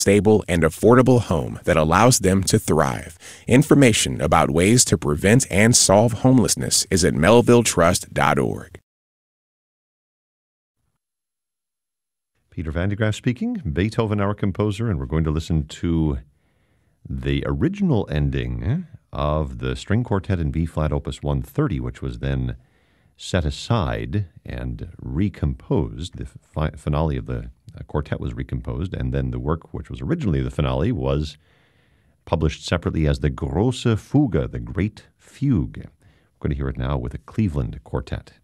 stable, and affordable home that allows them to thrive. Information about ways to prevent and solve homelessness is at melvilletrust.org. Peter Van de Graaff speaking, Beethoven, our composer, and we're going to listen to the original ending of the string quartet in B-flat opus 130, which was then set aside and recomposed. The finale of the quartet was recomposed, and then the work, which was originally the finale, was published separately as the Große Fuge, the Great Fugue. We're going to hear it now with a Cleveland Quartet.